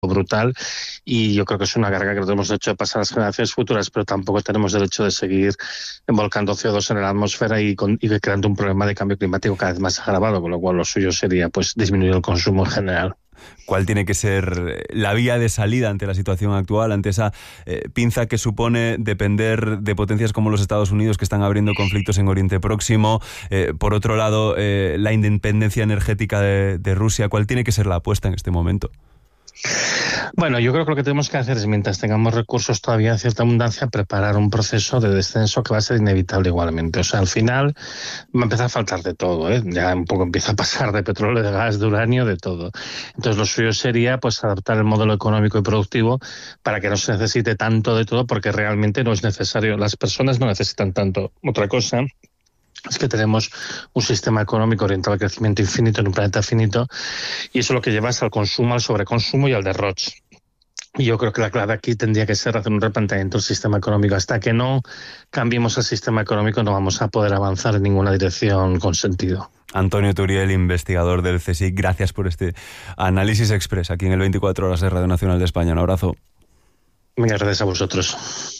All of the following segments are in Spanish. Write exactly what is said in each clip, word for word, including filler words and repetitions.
brutal, y yo creo que es una carga que nos hemos hecho pasar a las generaciones futuras, pero tampoco tenemos derecho de seguir volcando C O dos en la atmósfera y, con, y creando un problema de cambio climático cada vez más agravado, con lo cual lo suyo sería pues disminuir el consumo en general. ¿Cuál tiene que ser la vía de salida ante la situación actual, ante esa eh, pinza que supone depender de potencias como los Estados Unidos, que están abriendo conflictos en Oriente Próximo? Eh, por otro lado, eh, la independencia energética de, de Rusia. ¿Cuál tiene que ser la apuesta en este momento? Bueno, yo creo que lo que tenemos que hacer es, mientras tengamos recursos todavía de cierta abundancia, preparar un proceso de descenso que va a ser inevitable igualmente. O sea, al final va a empezar a faltar de todo, ¿eh? Ya un poco empieza a pasar de petróleo, de gas, de uranio, de todo. Entonces lo suyo sería pues adaptar el modelo económico y productivo para que no se necesite tanto de todo, porque realmente no es necesario. Las personas no necesitan tanto. Otra cosa es que tenemos un sistema económico orientado al crecimiento infinito en un planeta finito, y eso lo que lleva es al consumo, al sobreconsumo y al derroche. Y yo creo que la clave aquí tendría que ser hacer un replanteamiento del sistema económico. Hasta que no cambiemos el sistema económico no vamos a poder avanzar en ninguna dirección con sentido. Antonio Turiel, investigador del C S I C, gracias por este análisis express aquí en el veinticuatro horas de Radio Nacional de España. Un abrazo. Muchas gracias a vosotros.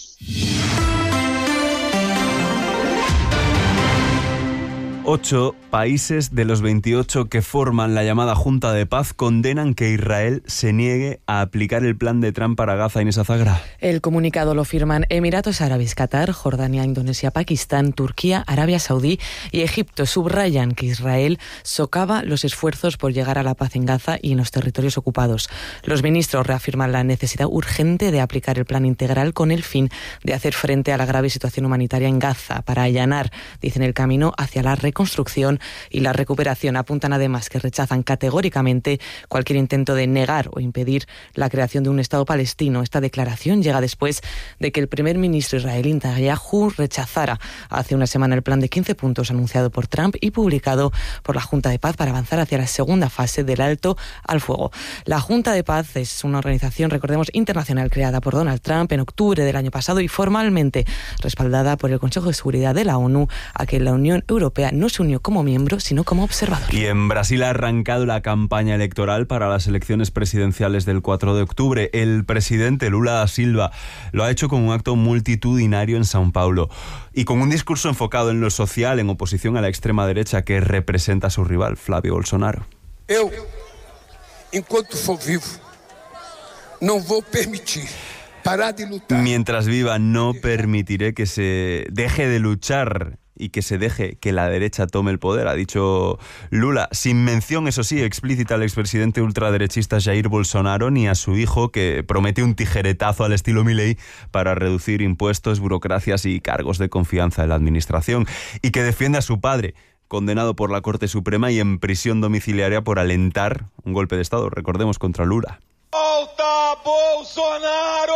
Ocho países de los veintiocho que forman la llamada Junta de Paz condenan que Israel se niegue a aplicar el plan de Trump para Gaza. Inés Azagra. El comunicado lo firman Emiratos Árabes, Qatar, Jordania, Indonesia, Pakistán, Turquía, Arabia Saudí y Egipto. Subrayan que Israel socava los esfuerzos por llegar a la paz en Gaza y en los territorios ocupados. Los ministros reafirman la necesidad urgente de aplicar el plan integral con el fin de hacer frente a la grave situación humanitaria en Gaza, para allanar, dicen, el camino hacia la reconstrucción y la recuperación. Apuntan además que rechazan categóricamente cualquier intento de negar o impedir la creación de un Estado palestino. Esta declaración llega después de que el primer ministro israelí Netanyahu rechazara hace una semana el plan de quince puntos anunciado por Trump y publicado por la Junta de Paz para avanzar hacia la segunda fase del alto al fuego. La Junta de Paz es una organización, recordemos, internacional creada por Donald Trump en octubre del año pasado y formalmente respaldada por el Consejo de Seguridad de la ONU, a que la Unión Europea no se unió como miembro, sino como observador. Y en Brasil ha arrancado la campaña electoral para las elecciones presidenciales del cuatro de octubre. El presidente Lula da Silva lo ha hecho con un acto multitudinario en São Paulo y con un discurso enfocado en lo social, en oposición a la extrema derecha que representa a su rival, Flávio Bolsonaro. Eu, enquanto for vivo, no vou permitir parar de lutar. Mientras viva, no permitiré que se deje de luchar y que se deje que la derecha tome el poder, ha dicho Lula, sin mención, eso sí, explícita al expresidente ultraderechista Jair Bolsonaro ni a su hijo, que promete un tijeretazo al estilo Milei para reducir impuestos, burocracias y cargos de confianza en la administración, y que defiende a su padre, condenado por la Corte Suprema y en prisión domiciliaria por alentar un golpe de Estado, recordemos, contra Lula. ¡Volta Bolsonaro!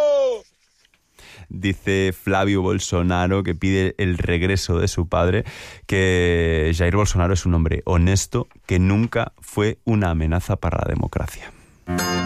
Dice Flávio Bolsonaro, que pide el regreso de su padre, que Jair Bolsonaro es un hombre honesto que nunca fue una amenaza para la democracia.